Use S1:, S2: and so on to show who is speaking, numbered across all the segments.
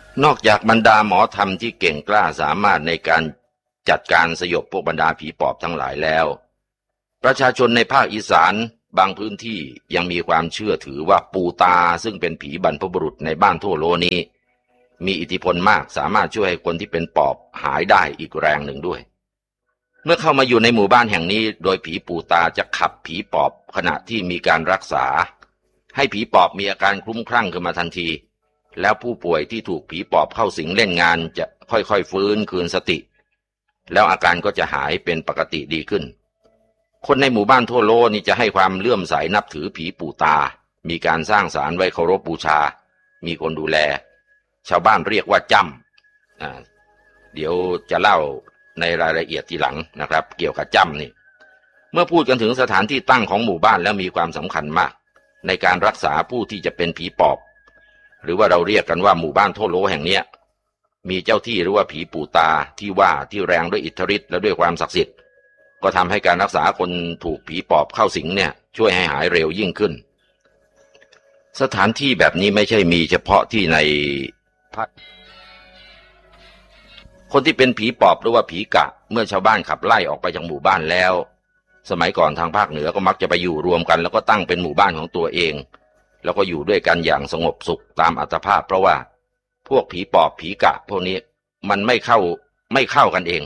S1: นอกจากบรรดาหมอธรรมที่เก่งกล้าสามารถในการจัดการสยบพวกบรรดาผีปอบทั้งหลายแล้วประชาชนในภาคอีสานบางพื้นที่ยังมีความเชื่อถือว่าปู่ตาซึ่งเป็นผีบรรพบุรุษในบ้านทั่วโลกนี้มีอิทธิพลมากสามารถช่วยให้คนที่เป็นปอบหายได้อีกแรงหนึ่งด้วยเมื่อเข้ามาอยู่ในหมู่บ้านแห่งนี้โดยผีปู่ตาจะขับผีปอบขณะที่มีการรักษาให้ผีปอบมีอาการคลุ้มคลั่งขึ้นมาทันทีแล้วผู้ป่วยที่ถูกผีปอบเข้าสิงเล่นงานจะค่อยๆฟื้นคืนสติแล้วอาการก็จะหายเป็นปกติดีขึ้นคนในหมู่บ้านทั่วโลกนี่จะให้ความเลื่อมใสนับถือผีปู่ตามีการสร้างศาลไว้เคารพบูชามีคนดูแลชาวบ้านเรียกว่าจ้ำเดี๋ยวจะเล่าในรายละเอียดทีหลังนะครับเกี่ยวกับจ้ำนี่เมื่อพูดกันถึงสถานที่ตั้งของหมู่บ้านแล้วมีความสำคัญมากในการรักษาผู้ที่จะเป็นผีปอบหรือว่าเราเรียกกันว่าหมู่บ้านทั่วโลกแห่งนี้มีเจ้าที่หรือว่าผีปู่ตาที่แรงด้วยอิทธิฤทธิ์และด้วยความศักดิ์สิทธิ์ก็ทำให้การรักษาคนถูกผีปอบเข้าสิงเนี่ยช่วยให้หายเร็วยิ่งขึ้นสถานที่แบบนี้ไม่ใช่มีเฉพาะที่ในคนที่เป็นผีปอบหรือว่าผีกะเมื่อชาวบ้านขับไล่ออกไปจากหมู่บ้านแล้วสมัยก่อนทางภาคเหนือก็มักจะไปอยู่รวมกันแล้วก็ตั้งเป็นหมู่บ้านของตัวเองแล้วก็อยู่ด้วยกันอย่างสงบสุขตามอัตภาพเพราะว่าพวกผีปอบผีกะพวกนี้มันไม่เข้ากันเอง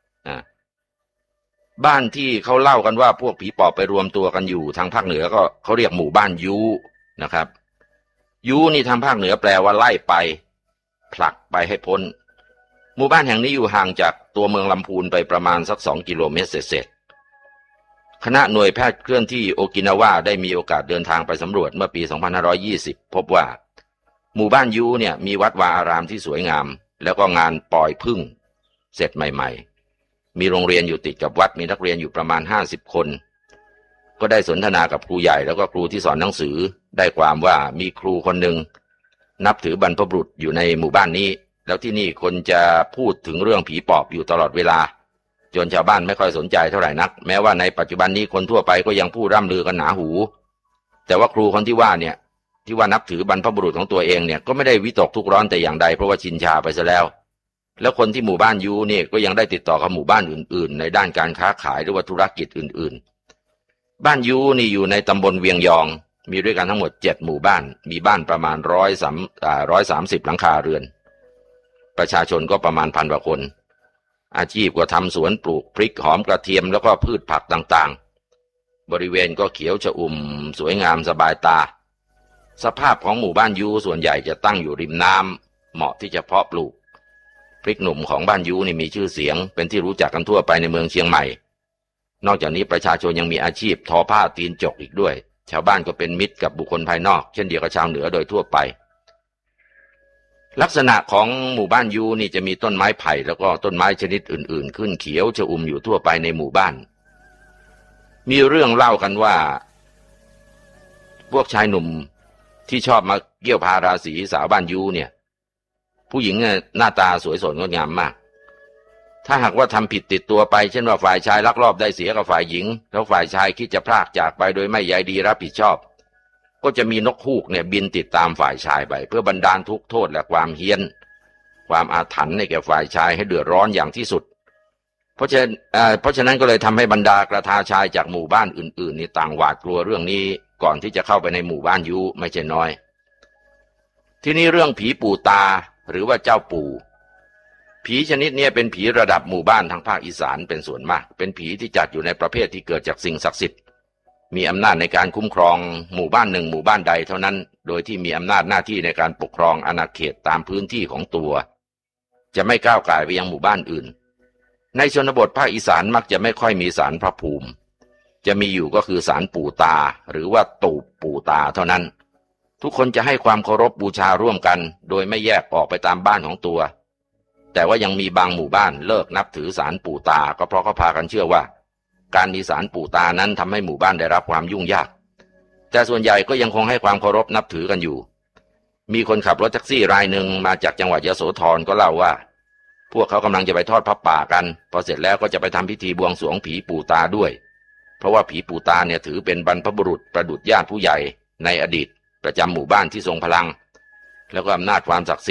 S1: บ้านที่เขาเล่ากันว่าพวกผีปอบไปรวมตัวกันอยู่ทางภาคเหนือก็เขาเรียกหมู่บ้านยูนะครับยูนี่ทางภาคเหนือแปลว่าไล่ไปผลักไปให้พ้นหมู่บ้านแห่งนี้อยู่ห่างจากตัวเมืองลำพูนไปประมาณสัก2 กิโลเมตรเศษคณะหน่วยแพทย์เคลื่อนที่โอกินาวาได้มีโอกาสเดินทางไปสำรวจเมื่อปี 2520 พบว่าหมู่บ้านยูเนี่ยมีวัดวาอารามที่สวยงามแล้วก็งานปล่อยพึ่งเสร็จใหม่ๆมีโรงเรียนอยู่ติดกับวัดมีนักเรียนอยู่ประมาณ50 คนก็ได้สนทนากับครูใหญ่แล้วก็ครูที่สอนหนังสือได้ความว่ามีครูคนหนึ่งนับถือบรรพบุรุษอยู่ในหมู่บ้านนี้แล้วที่นี่คนจะพูดถึงเรื่องผีปอบอยู่ตลอดเวลาจนชาวบ้านไม่ค่อยสนใจเท่าไหร่นักแม้ว่าในปัจจุบันนี้คนทั่วไปก็ยังพูดร่ำลือกันหนาหูแต่ว่าครูคนที่ว่านับถือบรรพบุรุษของตัวเองเนี่ยก็ไม่ได้วิตกทุกข์ร้อนแต่อย่างใดเพราะว่าชินชาไปซะแล้วแล้วคนที่หมู่บ้านยูเนี่ยก็ยังได้ติดต่อกับหมู่บ้านอื่นๆในด้านการค้าขายหรือว่าธุรกิจอื่นๆบ้านยูนี่อยู่ในตำบลเวียงยองมีด้วยกันทั้งหมด7 หมู่บ้านมีบ้านประมาณ130 หลังคาเรือนประชาชนก็ประมาณ1,000 กว่าคนอาชีพก็ทำสวนปลูกพริกหอมกระเทียมแล้วก็พืชผักต่างๆบริเวณก็เขียวชอุ่มสวยงามสบายตาสภาพของหมู่บ้านยูส่วนใหญ่จะตั้งอยู่ริมน้ำเหมาะที่จะเพาะปลูกพริกหนุ่มของบ้านยูนี่มีชื่อเสียงเป็นที่รู้จักกันทั่วไปในเมืองเชียงใหม่นอกจากนี้ประชาชนยังมีอาชีพทอผ้าตีนจกอีกด้วยชาวบ้านก็เป็นมิตรกับบุคคลภายนอกเช่นเดียวกับชาวเหนือโดยทั่วไปลักษณะของหมู่บ้านยูนี่จะมีต้นไม้ไผ่แล้วก็ต้นไม้ชนิดอื่นๆขึ้นเขียวชอุ่มอยู่ทั่วไปในหมู่บ้านมีเรื่องเล่ากันว่าพวกชายหนุ่มที่ชอบมาเกี่ยวพาราสีสาวบ้านยูเนี่ยผู้หญิงเนี่ยหน้าตาสวยสดงดงามมากถ้าหากว่าทำผิดติดตัวไปเช่นว่าฝ่ายชายลักลอบได้เสียกับฝ่ายหญิงแล้วฝ่ายชายคิดจะพรากจากไปโดยไม่ใยดีรับผิดชอบก็จะมีนกฮูกเนี่ยบินติดตามฝ่ายชายไปเพื่อบันดาลทุกข์โทษและความเฮี้ยนความอาถรรพ์ให้แก่ฝ่ายชายให้เดือดร้อนอย่างที่สุดเพราะฉะนั้นก็เลยทำให้บรรดากระทาชายจากหมู่บ้านอื่นๆนี่ต่างหวาดกลัวเรื่องนี้ก่อนที่จะเข้าไปในหมู่บ้านยูไม่ใช่น้อยที่นี่เรื่องผีปู่ตาหรือว่าเจ้าปู่ผีชนิดนี้เป็นผีระดับหมู่บ้านทางภาคอีสานเป็นส่วนมากเป็นผีที่จัดอยู่ในประเภทที่เกิดจากสิ่งศักดิ์สิทธิ์มีอำนาจในการคุ้มครองหมู่บ้านหนึ่งหมู่บ้านใดเท่านั้นโดยที่มีอำนาจหน้าที่ในการปกครองอาณาเขตตามพื้นที่ของตัวจะไม่ก้าวก่ายไปยังหมู่บ้านอื่นในชนบทภาคอีสานมักจะไม่ค่อยมีศาลพระภูมิจะมีอยู่ก็คือศาลปู่ตาหรือว่าตูปปู่ตาเท่านั้นทุกคนจะให้ความเคารพบูชาร่วมกันโดยไม่แยกออกไปตามบ้านของตัวแต่ว่ายังมีบางหมู่บ้านเลิกนับถือศาลปู่ตาก็เพราะเขาพากันเชื่อว่าการมีศาลปู่ตานั้นทำให้หมู่บ้านได้รับความยุ่งยากแต่ส่วนใหญ่ก็ยังคงให้ความเคารพนับถือกันอยู่มีคนขับรถแท็กซี่รายหนึ่งมาจากจังหวัดยโสธรก็เล่าว่าพวกเขากำลังจะไปทอดผ้าป่ากันพอเสร็จแล้วก็จะไปทำพิธีบวงสรวงผีปู่ตาด้วยเพราะว่าผีปู่ตาเนี่ยถือเป็นบรรพบุรุษประดุจญาติผู้ใหญ่ในอดีตประจำหมู่บ้านที่ทรงพลังแล้วก็อำนาจความศักดิ์สิทธิ์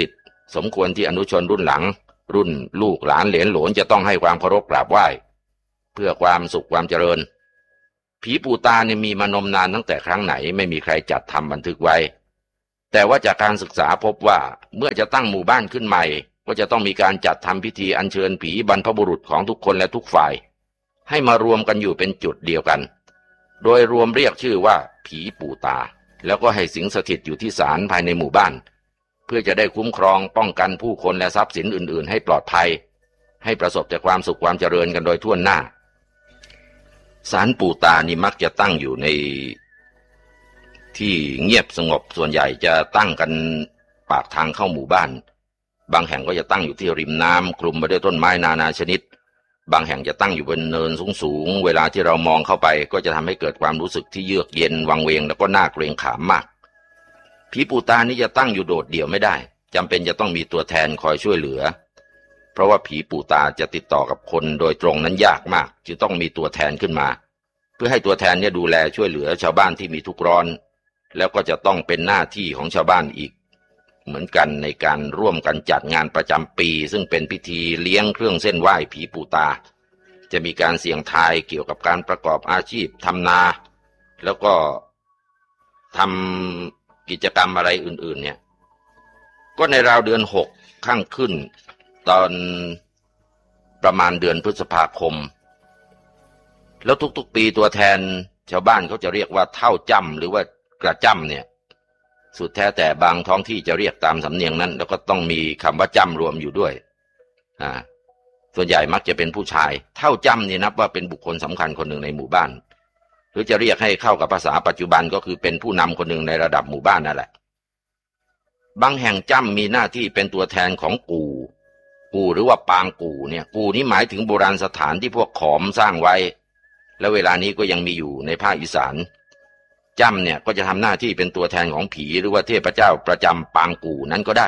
S1: สมควรที่อนุชนรุ่นหลังรุ่นลูกหลานเหลนโหลนจะต้องให้ความเคารพกราบไหว้เพื่อความสุขความเจริญผีปู่ตาเนี่ยมีมานมนานตั้งแต่ครั้งไหนไม่มีใครจัดทำบันทึกไว้แต่ว่าจากการศึกษาพบว่าเมื่อจะตั้งหมู่บ้านขึ้นใหม่ก็จะต้องมีการจัดทำพิธีอัญเชิญผีบรรพบุรุษของทุกคนและทุกฝ่ายให้มารวมกันอยู่เป็นจุดเดียวกันโดยรวมเรียกชื่อว่าผีปู่ตาแล้วก็ให้สิงสถิตอยู่ที่ศาลภายในหมู่บ้านเพื่อจะได้คุ้มครองป้องกันผู้คนและทรัพย์สินอื่นๆให้ปลอดภัยให้ประสบแต่ความสุขความเจริญกันโดยทั่วหน้าศาลปู่ตานี่มักจะตั้งอยู่ในที่เงียบสงบส่วนใหญ่จะตั้งกันปากทางเข้าหมู่บ้านบางแห่งก็จะตั้งอยู่ที่ริมน้ำคลุมไปด้วยต้นไม้นานาชนิดบางแห่งจะตั้งอยู่บนเนินสูงๆเวลาที่เรามองเข้าไปก็จะทำให้เกิดความรู้สึกที่เยือกเย็นวังเวงแล้วก็น่าเกรงขามมากผีปู่ตานี่จะตั้งอยู่โดดเดี่ยวไม่ได้จำเป็นจะต้องมีตัวแทนคอยช่วยเหลือเพราะว่าผีปู่ตาจะติดต่อกับคนโดยตรงนั้นยากมากจึงต้องมีตัวแทนขึ้นมาเพื่อให้ตัวแทนเนี่ยดูแลช่วยเหลือชาวบ้านที่มีทุกข์ร้อนแล้วก็จะต้องเป็นหน้าที่ของชาวบ้านอีกเหมือนกันในการร่วมกันจัดงานประจำปีซึ่งเป็นพิธีเลี้ยงเครื่องเส้นไหว้ผีปู่ตาจะมีการเสี่ยงทายเกี่ยวกับการประกอบอาชีพทำนาแล้วก็ทำกิจกรรมอะไรอื่นๆเนี่ยก็ในราวเดือน6ข้างขึ้นตอนประมาณเดือนพฤษภาคมแล้วทุกๆปีตัวแทนชาวบ้านเขาจะเรียกว่าเท่าจ้ำหรือว่ากระจ้ำเนี่ยสุดแท้แต่บางท้องที่จะเรียกตามสำเนียงนั้นแล้วก็ต้องมีคำว่าจ้ำรวมอยู่ด้วยส่วนใหญ่มักจะเป็นผู้ชายเท่าจ้ำนี่นับว่าเป็นบุคคลสำคัญคนหนึ่งในหมู่บ้านหรือจะเรียกให้เข้ากับภาษาปัจจุบันก็คือเป็นผู้นำคนหนึ่งในระดับหมู่บ้านนั่นแหละบางแห่งจ้ำมีหน้าที่เป็นตัวแทนของกูหรือว่าปางกูเนี่ยกูนี้หมายถึงโบราณสถานที่พวกขอมสร้างไว้และเวลานี้ก็ยังมีอยู่ในภาคอีสานจ้ำเนี่ยก็จะทำหน้าที่เป็นตัวแทนของผีหรือว่าเทพเจ้าประจำปางกูนั้นก็ได้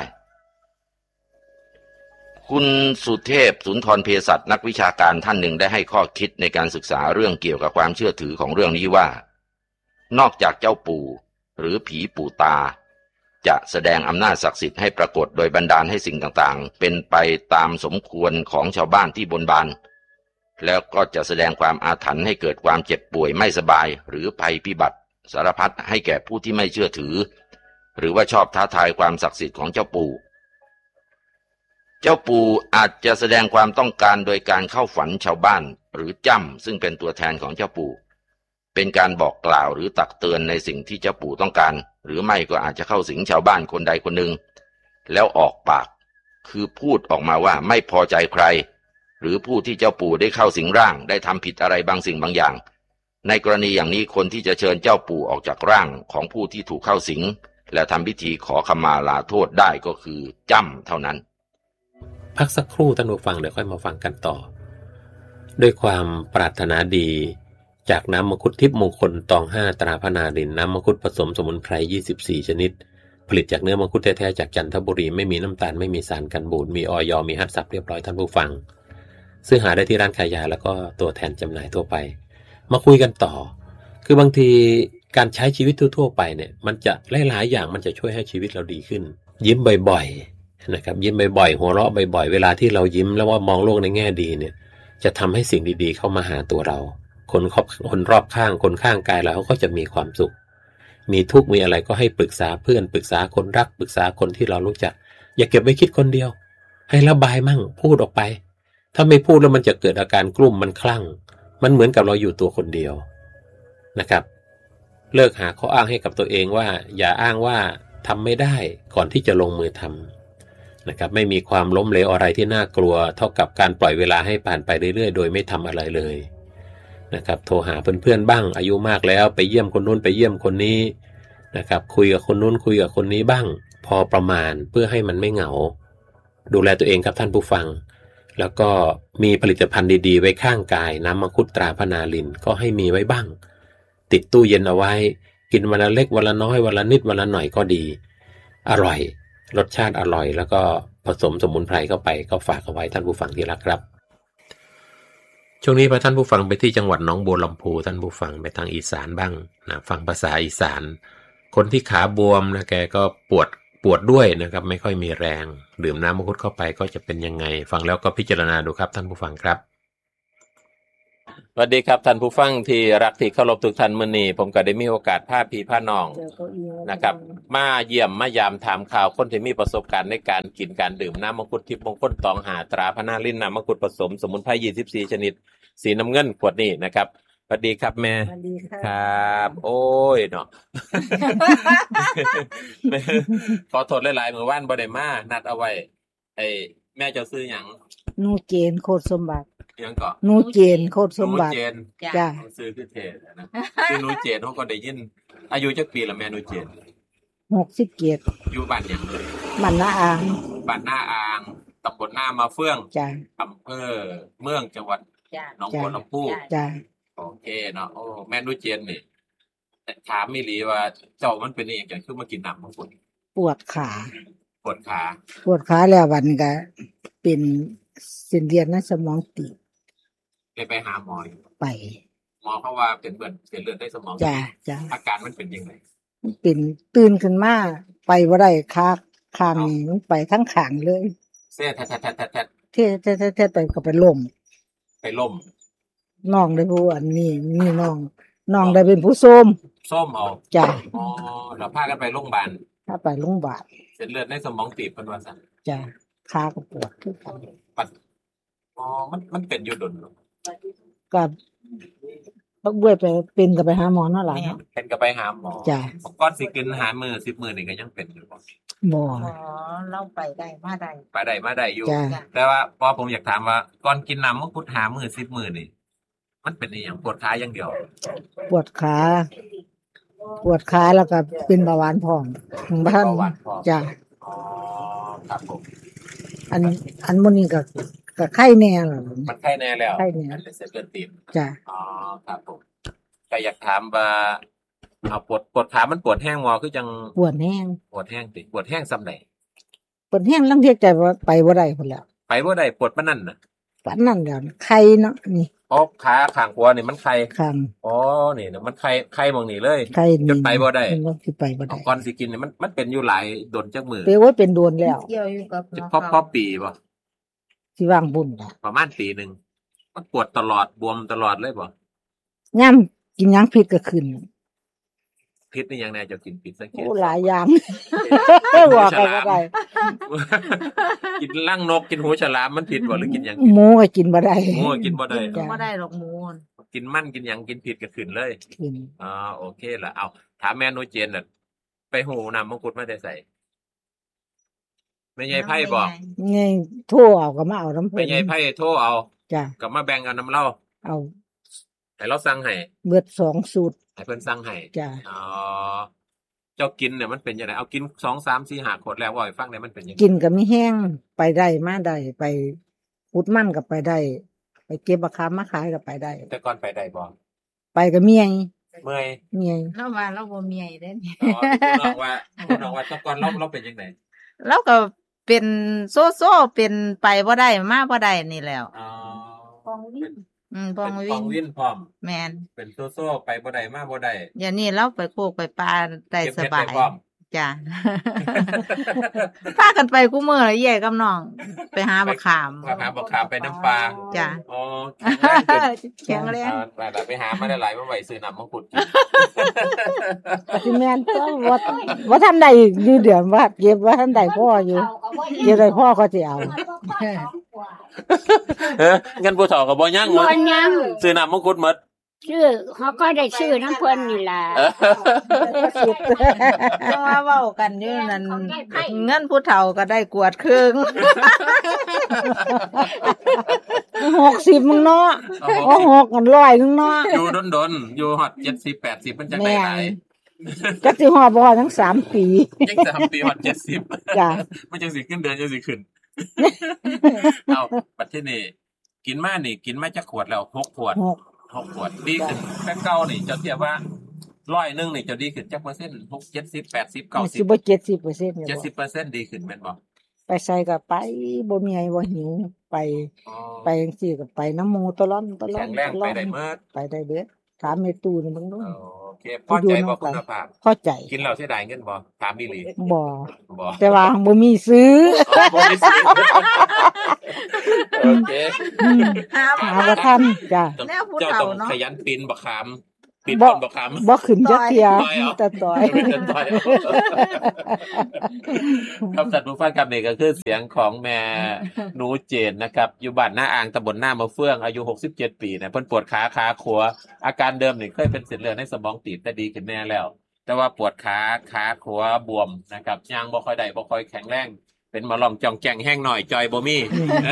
S1: คุณสุเทพสุนทรเภสัชนักวิชาการท่านหนึ่งได้ให้ข้อคิดในการศึกษาเรื่องเกี่ยวกับความเชื่อถือของเรื่องนี้ว่านอกจากเจ้าปู่หรือผีปู่ตาจะแสดงอำนาจศักดิ์สิทธิ์ให้ปรากฏโดยบันดาลให้สิ่งต่างๆเป็นไปตามสมควรของชาวบ้านที่บนบานแล้วก็จะแสดงความอาถรรพ์ให้เกิดความเจ็บป่วยไม่สบายหรือภัยพิบัติสารพัดให้แก่ผู้ที่ไม่เชื่อถือหรือว่าชอบท้าทายความศักดิ์สิทธิ์ของเจ้าปู่อาจจะแสดงความต้องการโดยการเข้าฝันชาวบ้านหรือจ้ำซึ่งเป็นตัวแทนของเจ้าปู่เป็นการบอกกล่าวหรือตักเตือนในสิ่งที่เจ้าปู่ต้องการหรือไม่ก็อาจจะเข้าสิงชาวบ้านคนใดคนหนึ่งแล้วออกปากคือพูดออกมาว่าไม่พอใจใครหรือผู้ที่เจ้าปู่ได้เข้าสิงร่างได้ทำผิดอะไรบางสิ่งบางอย่างในกรณีอย่างนี้คนที่จะเชิญเจ้าปู่ออกจากร่างของผู้ที่ถูกเข้าสิงและทำพิธีขอขมาลาโทษได้ก็คือจ้ำเท่านั้น
S2: พักสักครู่ท่านผู้ฟังเดี๋ยวค่อยมาฟังกันต่อด้วยความปรารถนาดีจากน้ำมังคุดทิพย์มงคลตอง5ตราพนารินน้ำมังคุดผสมสมุนไพร24ชนิดผลิตจากเนื้อมังคุดแท้ๆจากจันทบุรีไม่มีน้ำตาลไม่มีสารกันบูดมีอย.มีฮัตซับเรียบร้อยท่านผู้ฟังซื้อหาได้ที่ร้านขายยาแล้วก็ตัวแทนจำหน่ายทั่วไปมาคุยกันต่อคือบางทีการใช้ชีวิตทั่วๆไปเนี่ยมันจะหลายๆอย่างมันจะช่วยให้ชีวิตเราดีขึ้นยิ้มบ่อยๆนะครับยิ้มบ่อยๆหัวเราะบ่อยๆเวลาที่เรายิ้มแล้วว่ามองโลกในแง่ดีเนี่ยจะทำให้สิ่งดีๆเข้ามาหาตัวเราคนรอบข้างคนข้างกายเราก็จะมีความสุขมีทุกข์มีอะไรก็ให้ปรึกษาเพื่อนปรึกษาคนรักปรึกษาคนที่เรารู้จักอย่าเก็บไว้คิดคนเดียวให้ระบายมั่งพูดออกไปถ้าไม่พูดแล้วมันจะเกิดอาการกลุ้มมันคลั่งมันเหมือนกับเราอยู่ตัวคนเดียวนะครับเลิกหาข้ออ้างให้กับตัวเองว่าอย่าอ้างว่าทำไม่ได้ก่อนที่จะลงมือทำนะครับไม่มีความล้มเหลวอะไรที่น่ากลัวเท่ากับการปล่อยเวลาให้ผ่านไปเรื่อยๆโดยไม่ทำอะไรเลยนะครับโทรหาเพื่อนๆบ้างอายุมากแล้วไปเยี่ยมคนนู้นไปเยี่ยมคนนี้นะครับคุยกับคนนู้นคุยกับคนนี้บ้างพอประมาณเพื่อให้มันไม่เหงาดูแลตัวเองครับท่านผู้ฟังแล้วก็มีผลิตภัณฑ์ดีๆไว้ข้างกายน้ำมังคุดตราพนาลินก็ให้มีไว้บ้างติดตู้เย็นเอาไว้กินวันละเล็กวันละน้อยวันละนิดวันละหน่อยก็ดีอร่อยรสชาติอร่อยแล้วก็ผสมสมุนไพรเข้าไปก็ฝากเอาไว้ท่านผู้ฟังที่รักครับช่วงนี้พาท่านผู้ฟังไปที่จังหวัดหนองบัวลำพูท่านผู้ฟังไปทางอีสานบ้างนะฟังภาษาอีสานคนที่ขาบวมนะแกก็ปวดปวดด้วยนะครับ ไม่ค่อยมีแรงดื่มน้ำมังคุดเข้าไปก็จะเป็นยังไงฟังแล้วก็พิจารณาดูครับท่านผู้ฟังครับสวัสดีครับท่านผู้ฟังที่รักที่เคารพทุกท่านมื้อนี้ผมก็ได้มีโอกาสพาพี่พาน้องนะครับมาเยี่ยมมายามถามข่าวคนที่มีประสบการณ์ในการกินการดื่มน้ำมังคุดทิพย์มงคลตองหาตราพนาลินน้ำมังคุดผสมสมุนไพร24ชนิดสีน้ำเงินขวดนี้นะครับสวัสดีครับแม่
S3: สวัสดีค่ะ
S2: ครับโอ้ยเนาะ ขอโทษหลายๆมื้อวานบ่ได้มานัดเอาไว้ไอ้แม่เจ้าซื้อหยัง
S3: นูเจนโคตรสมบัติ
S2: หยังก็
S3: นูเจนโคตรสมบัติ
S2: จ้าซื้อคือเทศนะคือนูเจนเฮาก็ได้ยินอายุจักปีละแม่นูเจน
S3: 67
S2: อยู่บ้านหยังเลย
S3: บ้านนาอาง
S2: บ้านนาอางตำบลนามาเฟื่อง
S3: จ้ะ
S2: อำเภอเมืองจังหวัดหนองบัวลำพู
S3: จ้ะ
S2: โอเคเนาะโอ้แม่นูเจนนี่ถามอีหลีว่าเจ้ามันเป็นอีหยังจังคือมากินน้ำมังคุด
S3: ปวดขา
S2: ปวดขา
S3: แล้ววันก็เป็นเส้นเลือดในสมองตีบ
S2: ไปหาหมอ
S3: ไป
S2: หมอเขาว่าเป็นเส้นเลือดในสมอง
S3: จ้ะ
S2: อาการมันเป็นยังไง
S3: มันเป็นตื่นขึ้นมาไปบ่ได้ข้างนี่มันไปทั้งข้างเลย
S2: เซ่แท้ๆๆ
S3: ๆไปก็ไปล้มน้องได้ผู้อันนี้น้องได้เป็นผู้ส้ม
S2: เอา
S3: จ้ะ
S2: อ๋อแล้วพากันไปโรงพยาบาล
S3: ถ้าไปโรงพยาบาล
S2: เส้นเลือดในสมองตีบเพิ่นว่าซั่น
S3: จ้ะขาก็ปวดคือกัน
S2: อ๋อมันเป็นอยู่ดน
S3: ก็บักบ้วยไปเป็นก็ไปหาหมอเนาะล่ะเนาะ
S2: เป็นก็ไปหาหมอ
S3: จ้ะ
S2: ก่อนสิกินหามื้อ10มื้อนี่ก็ยังเป็นอยู่บ่
S3: เราไปได้มา
S2: ได้อยู่แต่ว่าพอผมอยากถามว่าก่อนกินน้ำมังคุดหามื้อ10มื้อนี่มันเป็นอีหยังปวดขาอย่างเดียว
S3: ปวดขาแล้วก็เป็นเบาหวานพร้อมบ้านจ้ะ
S2: อ๋อครับผม
S3: อันมื้อนี้ก็ไข้แน่ล่ะ
S2: มันไข้แน่แล้ว
S3: ไข้แน่
S2: เส้นเลือดตีบ
S3: จ้ะ
S2: อ๋อครับผมก็อยากถามว่าเอาปวดขามันปวดแห้งบ่คือจัง
S3: ปวดแห้ง
S2: ติปวดแห้งส่ำใด
S3: ปวดแห้งลังเที่ยใจว่าไปบ่ได้พุ่นแล้ว
S2: ไปบ่ได้ปวดปานนั้นน่ะ
S3: ปานนั้นแล้วไข้เนาะนี่
S2: อ๋อขาข้างขวานี่มันไข้
S3: ข้าง
S2: อ๋อนี่น่ะมันไข้หม้องนี้เลย
S3: จ
S2: นไปบ่ได้
S3: สิไปบ่ได้
S2: ก่อนสิกินนี่มันเป็นอยู่หลายดนจักมื้อ
S3: เป็นโดนแล้ว
S2: เกี่ยวอยู่กับพอปีบ่
S3: สิวางบุญน่ะ
S2: ประมาณปีนึงมันปวดตลอดบวมตลอดเลยบ่
S3: ยามกินหยังผิดก็ขึ้น
S2: ผิดนี่ยังแน่จะกินผิดสังเกต
S3: หลายอย่างว่าไปบ่ได้
S2: กินลั่งนกกินหูฉลามมันผิดบ่หรือกินหยัง
S3: หมูก็กินบ่ได้
S2: หมูกินบ่ได้
S3: บ่ได้หรอกหมู
S2: กินมันกินหยังกินผิดก็ขึ้นเลยอ๋อโอเคล่ะเอาถามแม่นูเจนน่ะไปหูน้ำมังคุดมาได้ใส่แม่ใหญ่ไผบอก
S3: ไงโทรเอาก็มาเอาน้ำเพิ่น
S2: แม่ใหญ่ไผโทรเอา
S3: จ้ะ
S2: ก็มาแบ่งกันน้ำเรา
S3: เอา
S2: ให้เราสั่งให้
S3: เบิด2สูตร
S2: ให้เพิ่นสั่งให้
S3: จ้ะ
S2: อ๋อเจ้ากินเนี่ยมันเป็นจังได๋เอากิน2 3 4 5ขวดแล้วว่าให้ฟังได้มันเป็นจังได๋
S3: กินก็มีแห้งไปได้มาได้ไปขุดมันก็ไปได้ไปเก็บมะขามมาขายก็ไปได้
S2: แต่ก่อนไปได้บ่
S3: ไปก็เมีย
S4: เราว่าเราบ่เมียเด้
S2: อ๋อคุณน้องว่าแต่ก่อนเราเป็นจังได๋
S4: เราก็เป็นโซเป็นไปบ่ได้มาบ่ได้นี่แล้ว
S2: อ๋อ
S4: ปองวิน
S2: ปองวินพร้อม
S4: แม่น
S2: เป็นโซไปบ่ได้มาบ่ได้
S4: อย่างนี้เราไปโคกไปปลาได้สบายจ้ะพากันไปกูมื้อละแย่กับน้องไปหาบักขาม
S2: ไปน้ำปลา
S4: จ้ะ
S2: อ๋อ
S4: แข็งแรง
S2: ไปหามาได้หลายมาไว้ซื้อน้ำมังคุดกิน
S3: สิแม่นก็บ่ทันได้อยู่เดือนว่าเก็บว่าทันได้พ่ออยู่เก็บได้พ่อก็สิเอา
S2: งั้นผู้เฒ่าก็บ่ยังหมดซื้อน้ำมังคุดหมด
S5: ชื่อเขาก็ได้ชื่อน้ำเพิ่นนี่ล่ะ
S4: ว่าเว้ากันอยู่นั่นเงินผู้เฒ่าก็ได้กวดครึ่ง
S3: 60มึงเนาะ6กัน100นึงเนาะ
S2: อยู่ดนๆอยู่ฮอด70 80มันจังได้หลาย
S3: จักสิฮอดบ่ทั้ง3ปี
S2: ยัง3ปีฮอด70
S3: จ้ะ
S2: มันจังสิขึ้นเดือนจังสิขึ้นเอาบัดทีนี้กินมาจักขวดแล้ว6ขวดดีขึ้นแต่เก่านี่จะเทียบว่า100นึงนี่จะดีขึ้นจักเปอร์เซ็นต์6 70 80 90
S3: สิบ่ 70%
S2: 70%ดีขึ้นแม่นบ่
S3: ไปใส่ก็ไปบ่มีให้บ่หิวไปจังซี่ก็ไปน้ำหมูตะล่อน
S2: แข็งแรงไปได้หมด
S3: ไปได้เบิดถามแม่ตู้นี่มึงดู
S2: โอเคเคพอใจบ่คุณภาพ
S3: พอใจ
S2: กินแล้วเสียดายเงินบ่ถามอีหลี
S3: บ่แต่ว่าบ่มีซื้อ
S2: บ่มีซื้อโอเค
S3: หาบ่ทันจ้ะ
S4: แนวผู้
S2: เจ้า
S4: เฒ่า
S2: ต้อง
S4: เนาะ
S2: ขยันปีนบักขามปีนต้นบักขาม
S3: บ่ขึ้นจักเที่ยแต่ต่อย
S2: ครับท่านผู้ฟังครับนี่ก็คือเสียงของแม่หนูเจนนะครับอยู่บ้านหน้าอ่างตำบลหน้ามะเฟืองอายุ67ปีเนี่ยเพิ่นปวดขาขวาอาการเดิมนี่เคยเป็นเส้นเลือดในสมองตีบแต่ดีขึ้นแน่แล้วแต่ว่าปวดขาขวาบวมนะครับย่างบ่ค่อยได้บ่ค่อยแข็งแรงเป็นมาลองจองแจงแห้งหน่อยจอยบ่มี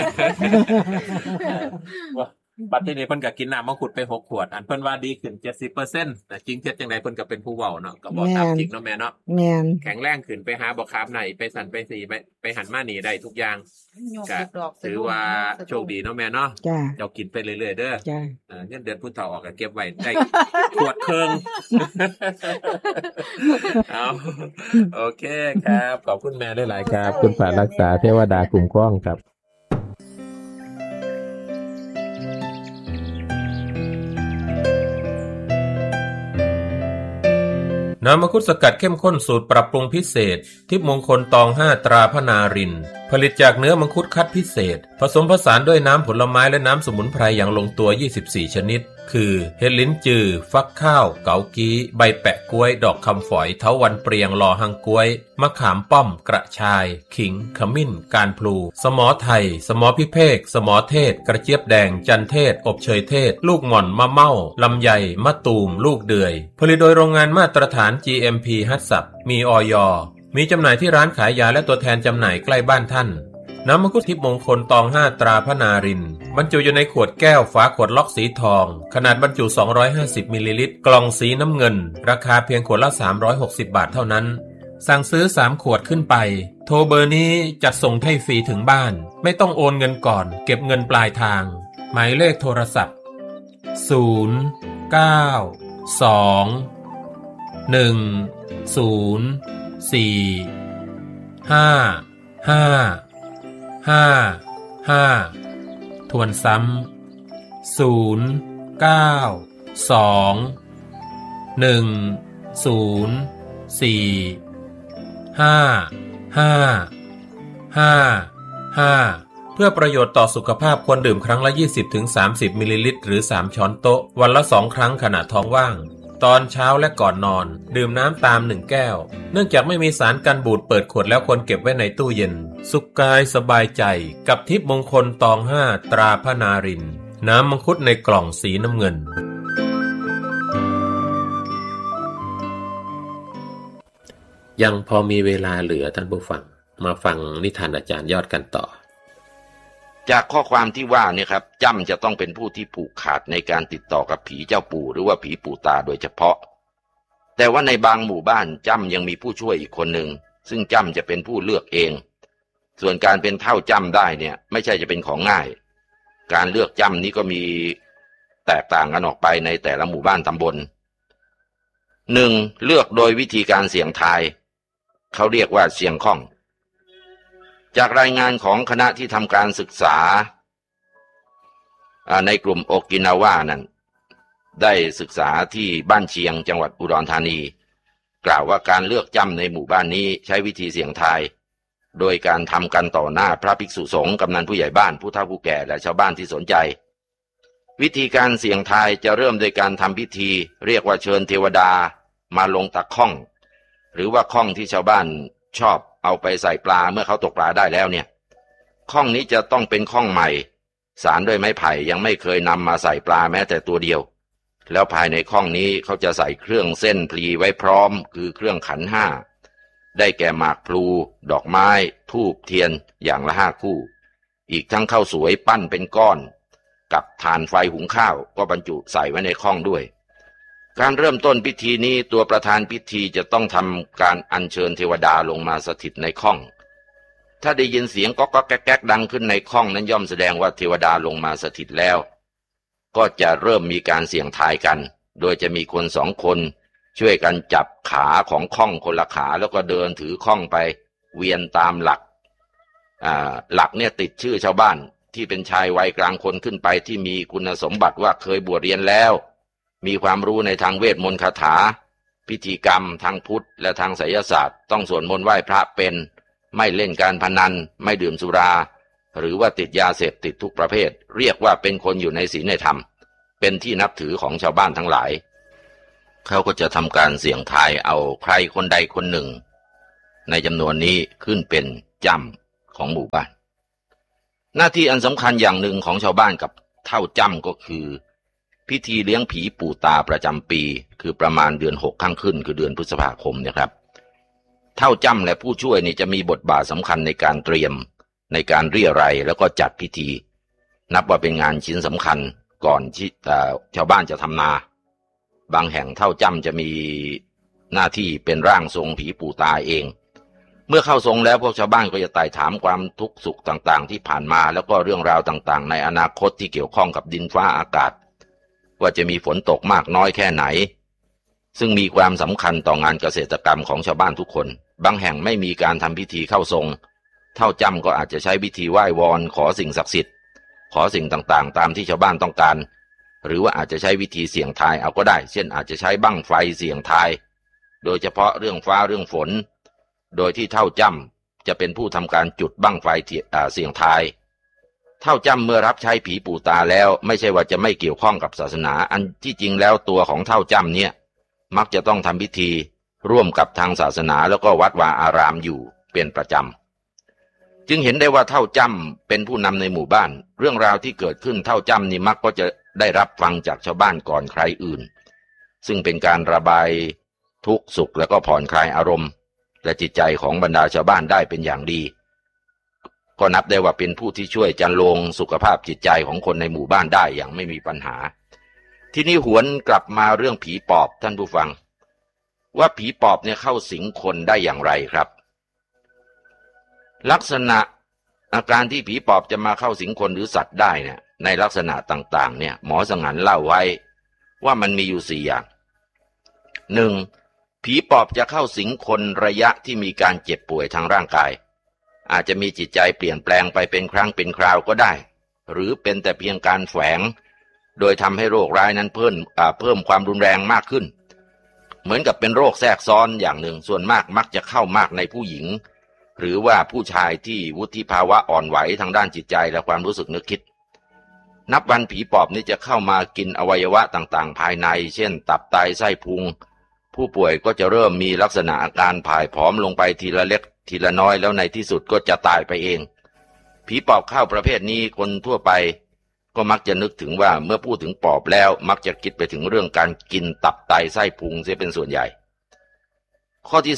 S2: บัดนี้เพิ่นก็กินน้ำมังคุดไป6ขวดอันเพิ่นว่าดีขึ้น 70% แต่จริงเท็จจังได๋เพิ่นก็เป็นผู้เว้าเนาะก็บ่ตามจริงเนาะแม่เนาะ
S3: แม่น
S2: แข็งแรงขึ้นไปหาบ่คาบไหนไปสั่นไปสีไปหันมานี่ได้ทุกอย่างก็ถือว่าโชคดีเนาะแม่เนาะเจ้ากินไปเรื่อยๆเด้อเงินเดือนผู้เฒ่าออกก็เก็บไว้ได้ขวดครึ่งเอาโอเคครับขอบคุณแม่หลายๆครับคุณฝ่ายรักษาเทวดาคุ้มครองครับน้ำมังคุดสกัดเข้มข้นสูตรปรับปรุงพิเศษทิพย์มงคลตอง5ตราพนารินผลิตจากเนื้อมังคุดคัดพิเศษผสมผสานด้วยน้ำผลไม้และน้ำสมุนไพรอย่างลงตัว24ชนิดคือเห็ดลิ้นจือฟักข้าวเกากี้ใบแปะกล้วยดอกคำฝอยเถาวัลย์เปรียงลอหังกล้วยมะขามป้อมกระชายขิงขมิ้นการพลูสมอไทยสมอพิเภกสมอเทศกระเจี๊ยบแดงจันเทศอบเชยเทศลูกหม่อนมะเม่าลำไยมะตูมลูกเดือยผลิตโดยโรงงานมาตรฐาน GMP ฮัตสับมีอย.มีจำหน่ายที่ร้านขายยาและตัวแทนจำหน่ายใกล้บ้านท่านน้ำมังคุดทิพย์มงคลตอง5ตราพนารินบรรจุอยู่ในขวดแก้วฝาขวดล็อกสีทองขนาดบรรจุ250มิลลิลิตรกล่องสีน้ำเงินราคาเพียงขวดละ360บาทเท่านั้นสั่งซื้อ3ขวดขึ้นไปโทรเบอร์นี้จัดส่งให้ฟรีถึงบ้านไม่ต้องโอนเงินก่อนเก็บเงินปลายทางหมายเลขโทรศัพท์092-104-5555ทวนซ้ำ092-104-5555เพื่อประโยชน์ต่อสุขภาพควรดื่มครั้งละ 20-30 มิลลิลิตรหรือ3ช้อนโต๊ะวันละ2ครั้งขณะท้องว่างตอนเช้าและก่อนนอนดื่มน้ำตาม1แก้วเนื่องจากไม่มีสารกันบูดเปิดขวดแล้วควรเก็บไว้ในตู้เย็นสุขกายสบายใจกับทิพย์มงคลตอง5ตราพนารินน้ำมังคุดในกล่องสีน้ำเงินยังพอมีเวลาเหลือท่านผู้ฟังมาฟังนิทานอาจารย์ยอดกันต่อ
S1: จากข้อความที่ว่าเนี่ยครับจ้ำจะต้องเป็นผู้ที่ผูกขาดในการติดต่อกับผีเจ้าปู่หรือว่าผีปู่ตาโดยเฉพาะแต่ว่าในบางหมู่บ้านจ้ำยังมีผู้ช่วยอีกคนหนึ่งซึ่งจ้ำจะเป็นผู้เลือกเองส่วนการเป็นเท่าจ้ำได้เนี่ยไม่ใช่จะเป็นของง่ายการเลือกจ้ำนี้ก็มีแตกต่างกันออกไปในแต่ละหมู่บ้านตำบล 1. เลือกโดยวิธีการเสี่ยงทายเขาเรียกว่าเสี่ยงข้องจากรายงานของคณะที่ทำการศึกษาในกลุ่มโอกินาวานั้นได้ศึกษาที่บ้านเชียงจังหวัดอุดรธานีกล่าวว่าการเลือกจ้ำในหมู่บ้านนี้ใช้วิธีเสี่ยงทายโดยการทำกันต่อหน้าพระภิกษุสงฆ์กำนันผู้ใหญ่บ้านผู้เฒ่าผู้แก่และชาวบ้านที่สนใจวิธีการเสี่ยงทายจะเริ่มโดยการทำพิธีเรียกว่าเชิญเทวดามาลงตะข้องหรือว่าข้องที่ชาวบ้านชอบเอาไปใส่ปลาเมื่อเขาตกปลาได้แล้วเนี่ยข้องนี้จะต้องเป็นข้องใหม่สารด้วยไม้ไผ่ยังไม่เคยนำมาใส่ปลาแม้แต่ตัวเดียวแล้วภายในข้องนี้เขาจะใส่เครื่องเส้นพลีไว้พร้อมคือเครื่องขันห้าได้แก่หมากพลูดอกไม้ธูปเทียนอย่างละ5คู่อีกทั้งข้าวสวยปั้นเป็นก้อนกับถ่านไฟหุงข้าวก็บรรจุใส่ไว้ในข้องด้วยการเริ่มต้นพิธีนี้ตัวประธานพิธีจะต้องทำการอัญเชิญเทวดาลงมาสถิตในข้องถ้าได้ยินเสียงก๊อกก๊อกแก๊กดังขึ้นในข้องนั้นย่อมแสดงว่าเทวดาลงมาสถิตแล้วก็จะเริ่มมีการเสี่ยงทายกันโดยจะมีคน2 คนช่วยกันจับขาของข้องคนละขาแล้วก็เดินถือข้องไปเวียนตามหลักหลักเนี่ยติดชื่อชาวบ้านที่เป็นชายวัยกลางคนขึ้นไปที่มีคุณสมบัติว่าเคยบวชเรียนแล้วมีความรู้ในทางเวทมนต์คาถาพิธีกรรมทางพุทธและทางไสยศาสตร์ต้องสวดมนต์ไหว้พระเป็นไม่เล่นการพนันไม่ดื่มสุราหรือว่าติดยาเสพติดทุกประเภทเรียกว่าเป็นคนอยู่ในศีลในธรรมเป็นที่นับถือของชาวบ้านทั้งหลายเขาก็จะทำการเสี่ยงทายเอาใครคนใดคนหนึ่งในจำนวนนี้ขึ้นเป็นจ้ำของหมู่บ้านหน้าที่อันสำคัญอย่างหนึ่งของชาวบ้านกับเท่าจ้ำก็คือพิธีเลี้ยงผีปู่ตาประจำปีคือประมาณเดือน6ข้างขึ้นคือเดือนพฤษภาคมเนี่ยครับเท่าจ้ำและผู้ช่วยนี่จะมีบทบาทสำคัญในการเตรียมในการเรี่ยไรแล้วก็จัดพิธีนับว่าเป็นงานชิ้นสำคัญก่อนที่ชาวบ้านจะทำนาบางแห่งเท่าจ้ำจะมีหน้าที่เป็นร่างทรงผีปู่ตาเองเมื่อเข้าทรงแล้วพวกชาวบ้านก็จะไต่ถามความทุกข์สุขต่างๆที่ผ่านมาแล้วก็เรื่องราวต่างๆในอนาคตที่เกี่ยวข้องกับดินฟ้าอากาศว่าจะมีฝนตกมากน้อยแค่ไหนซึ่งมีความสำคัญต่องานเกษตรกรรมของชาวบ้านทุกคนบางแห่งไม่มีการทำพิธีเข้าทรงเท่าจ้ำก็อาจจะใช้พิธีไหว้วอนขอสิ่งศักดิ์สิทธิ์ขอสิ่งต่างๆตามที่ชาวบ้านต้องการหรือว่าอาจจะใช้วิธีเสี่ยงทายเอาก็ได้เช่นอาจจะใช้บั้งไฟเสี่ยงทายโดยเฉพาะเรื่องฟ้าเรื่องฝนโดยที่เท่าจ้ำจะเป็นผู้ทำการจุดบั้งไฟเสี่ยงทายเท่าจ้ำเมื่อรับใช้ผีปู่ตาแล้วไม่ใช่ว่าจะไม่เกี่ยวข้องกับศาสนาอันที่จริงแล้วตัวของเท่าจ้ำเนี่ยมักจะต้องทำพิธีร่วมกับทางศาสนาแล้วก็วัดวาอารามอยู่เป็นประจำจึงเห็นได้ว่าเท่าจ้ำเป็นผู้นำในหมู่บ้านเรื่องราวที่เกิดขึ้นเท่าจ้ำนี่มักก็จะได้รับฟังจากชาวบ้านก่อนใครอื่นซึ่งเป็นการระบายทุกข์สุขแล้วก็ผ่อนคลายอารมณ์และจิตใจของบรรดาชาวบ้านได้เป็นอย่างดีก็นับได้ว่าเป็นผู้ที่ช่วยจันโลงสุขภาพจิตใจของคนในหมู่บ้านได้อย่างไม่มีปัญหาทีนี้หวนกลับมาเรื่องผีปอบท่านผู้ฟังว่าผีปอบเนี่ยเข้าสิงคนได้อย่างไรครับลักษณะอาการที่ผีปอบจะมาเข้าสิงคนหรือสัตว์ได้เนี่ยในลักษณะต่างๆเนี่ยหมอสงันเล่าไว้ว่ามันมีอยู่4อย่าง1ผีปอบจะเข้าสิงคนระยะที่มีการเจ็บป่วยทางร่างกายอาจจะมีจิตใจเปลี่ยนแปลงไปเป็นครั้งเป็นคราวก็ได้หรือเป็นแต่เพียงการแฝงโดยทำให้โรคร้ายนั้นเพิ่มความรุนแรงมากขึ้นเหมือนกับเป็นโรคแทรกซ้อนอย่างหนึ่งส่วนมากมักจะเข้ามากในผู้หญิงหรือว่าผู้ชายที่วุฒิภาวะอ่อนไหวทางด้านจิตใจและความรู้สึกนึกคิดนับวันผีปอบนี้จะเข้ามากินอวัยวะต่างๆภายในเช่นตับไตไส้พุงผู้ป่วยก็จะเริ่มมีลักษณะอาการผ่ายผอมลงไปทีละเล็กทีละน้อยแล้วในที่สุดก็จะตายไปเองผีปอบเข้าประเภทนี้คนทั่วไปก็มักจะนึกถึงว่าเมื่อพูดถึงปอบแล้วมักจะคิดไปถึงเรื่องการกินตับไตไส้พุงเสียเป็นส่วนใหญ่ข้อที่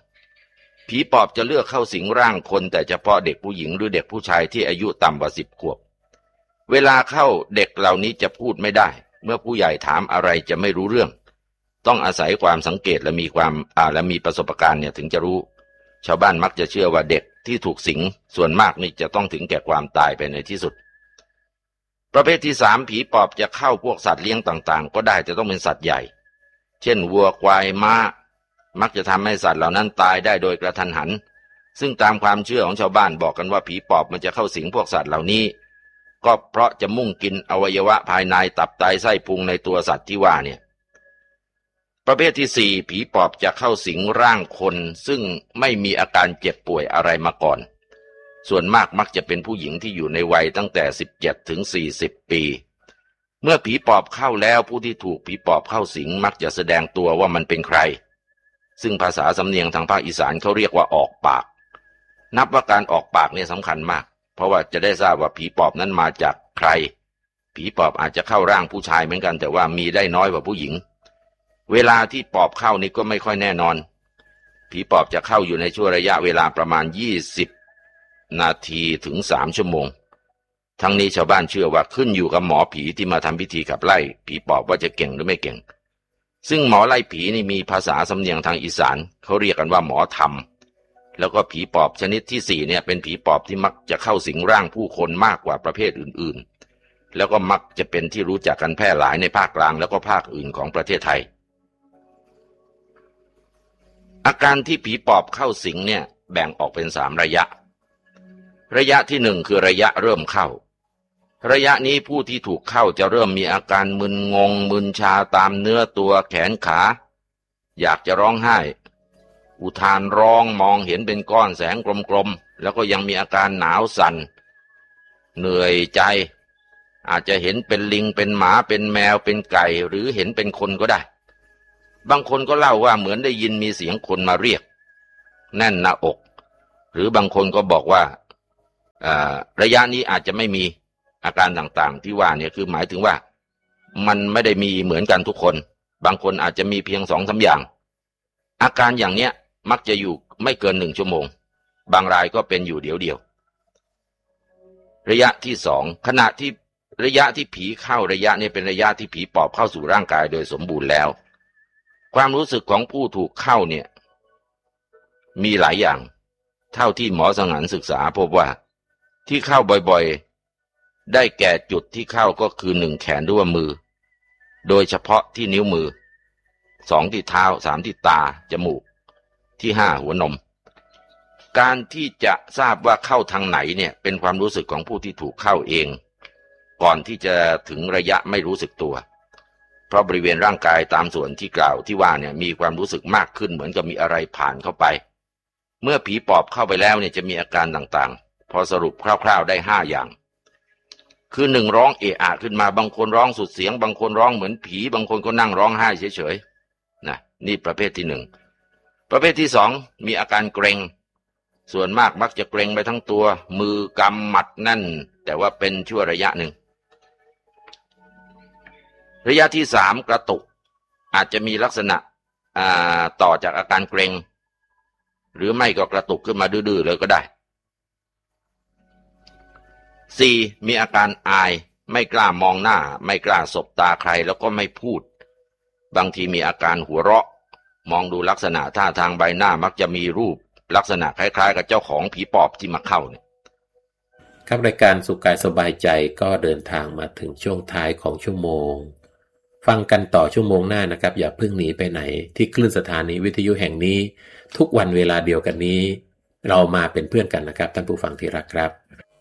S1: 2ผีปอบจะเลือกเข้าสิงร่างคนแต่เฉพาะเด็กผู้หญิงหรือเด็กผู้ชายที่อายุต่ำกว่า10 ขวบเวลาเข้าเด็กเหล่านี้จะพูดไม่ได้เมื่อผู้ใหญ่ถามอะไรจะไม่รู้เรื่องต้องอาศัยความสังเกตและมีประสบการณ์เนี่ยถึงจะรู้ชาวบ้านมักจะเชื่อว่าเด็กที่ถูกสิงส่วนมากนี่จะต้องถึงแก่ความตายไปในที่สุดประเภทที่3ผีปอบจะเข้าพวกสัตว์เลี้ยงต่างๆก็ได้จะต้องเป็นสัตว์ใหญ่เช่นวัวควายม้ามักจะทำให้สัตว์เหล่านั้นตายได้โดยกระทันหันซึ่งตามความเชื่อของชาวบ้านบอกกันว่าผีปอบมันจะเข้าสิงพวกสัตว์เหล่านี้ก็เพราะจะมุ่งกินอวัยวะภายในตับไตไส้พุงในตัวสัตว์ที่ว่าเนี่ยประเภทที่4ผีปอบจะเข้าสิงร่างคนซึ่งไม่มีอาการเจ็บป่วยอะไรมาก่อนส่วนมากมักจะเป็นผู้หญิงที่อยู่ในวัยตั้งแต่17ถึง40 ปีเมื่อผีปอบเข้าแล้วผู้ที่ถูกผีปอบเข้าสิงมักจะแสดงตัวว่ามันเป็นใครซึ่งภาษาสำเนียงทางภาคอีสานเขาเรียกว่าออกปากนับว่าการออกปากเนี่ยสำคัญมากเพราะว่าจะได้ทราบว่าผีปอบนั้นมาจากใครผีปอบอาจจะเข้าร่างผู้ชายเหมือนกันแต่ว่ามีได้น้อยกว่าผู้หญิงเวลาที่ปอบเข้านี่ก็ไม่ค่อยแน่นอนผีปอบจะเข้าอยู่ในช่วงระยะเวลาประมาณ20 นาทีถึง3 ชั่วโมงทั้งนี้ชาวบ้านเชื่อว่าขึ้นอยู่กับหมอผีที่มาทำพิธีขับไล่ผีปอบว่าจะเก่งหรือไม่เก่งซึ่งหมอไล่ผีนี่มีภาษาสำเนียงทางอีสานเขาเรียกกันว่าหมอธรรมแล้วก็ผีปอบชนิดที่4เนี่ยเป็นผีปอบที่มักจะเข้าสิงร่างผู้คนมากกว่าประเภทอื่นๆแล้วก็มักจะเป็นที่รู้จักกันแพร่หลายในภาคกลางแล้วก็ภาคอื่นของประเทศไทยอาการที่ผีปอบเข้าสิงเนี่ยแบ่งออกเป็น3 ระยะที่1คือระยะเริ่มเข้าระยะนี้ผู้ที่ถูกเข้าจะเริ่มมีอาการมึนงงมึนชาตามเนื้อตัวแขนขาอยากจะร้องไห้อุทานร้องมองเห็นเป็นก้อนแสงกลมๆแล้วก็ยังมีอาการหนาวสั่นเหนื่อยใจอาจจะเห็นเป็นลิงเป็นหมาเป็นแมวเป็นไก่หรือเห็นเป็นคนก็ได้บางคนก็เล่าว่าเหมือนได้ยินมีเสียงคนมาเรียกแน่นหน้าอกหรือบางคนก็บอกว่าระยะนี้อาจจะไม่มีอาการต่างๆที่ว่าเนี่ยคือหมายถึงว่ามันไม่ได้มีเหมือนกันทุกคนบางคนอาจจะมีเพียง 2-3 อย่างอาการอย่างเนี้ยมักจะอยู่ไม่เกิน1 ชั่วโมงบางรายก็เป็นอยู่เดียวระยะที่2ขณะที่ระยะที่ผีเข้าระยะนี้เป็นระยะที่ผีปอบเข้าสู่ร่างกายโดยสมบูรณ์แล้วความรู้สึกของผู้ถูกเข้าเนี่ยมีหลายอย่างเท่าที่หมอสังหารศึกษาพบว่าที่เข้าบ่อยๆได้แก่จุดที่เข้าก็คือ1แขนหรือว่ามือโดยเฉพาะที่นิ้วมือ2ที่เท้า3ที่ตาจมูกที่5หัวนมการที่จะทราบว่าเข้าทางไหนเนี่ยเป็นความรู้สึกของผู้ที่ถูกเข้าเองก่อนที่จะถึงระยะไม่รู้สึกตัวเพราะบริเวณร่างกายตามส่วนที่กล่าวที่ว่าเนี่ยมีความรู้สึกมากขึ้นเหมือนกับมีอะไรผ่านเข้าไปเมื่อผีปอบเข้าไปแล้วเนี่ยจะมีอาการต่างๆพอสรุปคร่าวๆได้5อย่างคือ1ร้องเอะอะขึ้นมาบางคนร้องสุดเสียงบางคนร้องเหมือนผีบางคนก็นั่งร้องไห้เฉยๆนะนี่ประเภทที่1ประเภทที่2มีอาการเกร็งส่วนมากมักจะเกร็งไปทั้งตัวมือกำหมัดแน่นแต่ว่าเป็นชั่วระยะหนึ่งระยะที่3กระตุกอาจจะมีลักษณะต่อจากอาการเกร็งหรือไม่ก็กระตุกขึ้นมาดื้อๆเลยก็ได้4มีอาการอายไม่กล้ามองหน้าไม่กล้าสบตาใครแล้วก็ไม่พูดบางทีมีอาการหัวเราะมองดูลักษณะท่าทางใบหน้ามักจะมีรูปลักษณะคล้ายๆกับเจ้าของผีปอบที่มาเข้าเนี่ย
S2: ครับรายการสุขกายสบายใจก็เดินทางมาถึงช่วงท้ายของชั่วโมงฟังกันต่อชั่วโมงหน้านะครับอย่าเพิ่งหนีไปไหนที่คลื่นสถานีวิทยุแห่งนี้ทุกวันเวลาเดียวกันนี้เรามาเป็นเพื่อนกันนะครับท่านผู้ฟังที่รักครับ